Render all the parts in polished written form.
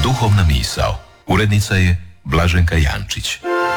Duhovna misao. Urednica je Blaženka Jančić.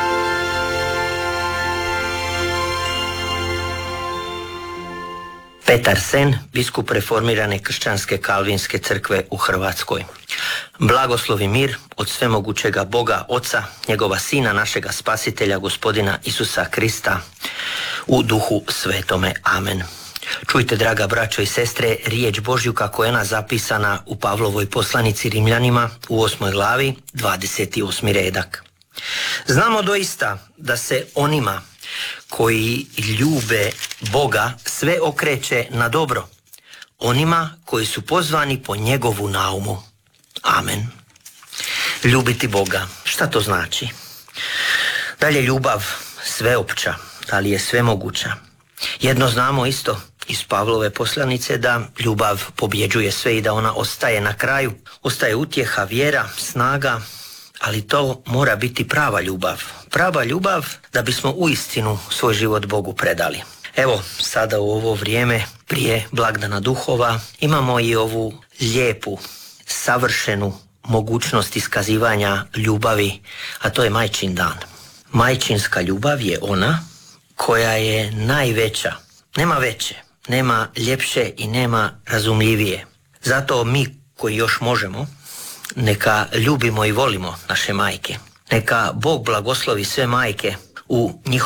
Petar Sen, biskup reformirane kršćanske kalvinske crkve u Hrvatskoj. Blagoslov i mir od svemogućega Boga Oca, njegova Sina, našega Spasitelja, gospodina Isusa Krista, u Duhu Svetome. Amen. Čujte, draga braćo i sestre, riječ Božju kako je ona zapisana u Pavlovoj poslanici Rimljanima u 8. glavi, 28. redak. Znamo doista da se onima koji ljube Boga sve okreće na dobro, onima koji su pozvani po njegovu naumu. Amen. Ljubiti Boga, šta to znači? Da li je ljubav sveopća, da li je svemoguća? Jedno znamo isto iz Pavlove poslanice, da ljubav pobjeđuje sve i da ona ostaje na kraju. Ostaje utjeha, vjera, snaga, ali to mora biti prava ljubav. Prava ljubav da bismo uistinu svoj život Bogu predali. Evo, sada u ovo vrijeme prije blagdana duhova imamo i ovu lijepu, savršenu mogućnost iskazivanja ljubavi, a to je Majčin dan. Majčinska ljubav je ona koja je najveća. Nema veće, nema ljepše i nema razumljivije. Zato mi koji još možemo, neka ljubimo i volimo naše majke. Neka Bog blagoslovi sve majke u njihovom